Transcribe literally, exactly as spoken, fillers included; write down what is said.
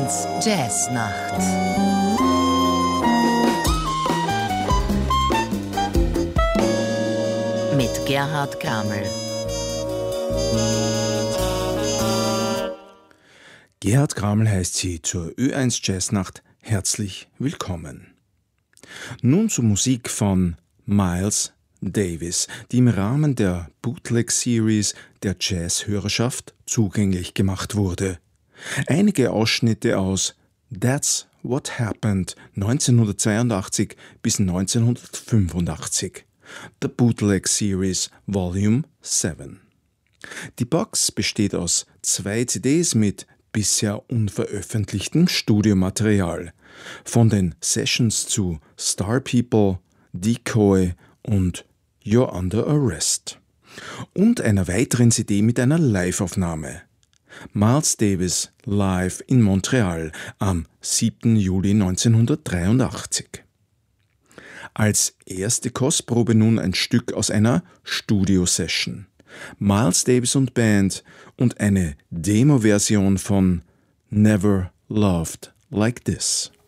eins Jazznacht. Mit Gerhard Kraml. Gerhard Kraml heißt Sie zur Ö eins Jazznacht herzlich willkommen. Nun zur Musik von Miles Davis, die im Rahmen der Bootleg-Series der Jazzhörerschaft zugänglich gemacht wurde. Einige Ausschnitte aus That's What Happened neunzehnhundertzweiundachtzig bis neunzehnhundertfünfundachtzig. The Bootleg Series Volume sieben. Die Box besteht aus zwei C Ds mit bisher unveröffentlichtem Studiomaterial, von den Sessions zu Star People, Decoy und You're Under Arrest und einer weiteren C D mit einer Liveaufnahme. Miles Davis live in Montreal am siebten Juli neunzehnhundertdreiundachtzig. Als erste Kostprobe nun ein Stück aus einer Studio-Session. Miles Davis und Band und eine Demo-Version von Never Loved Like This.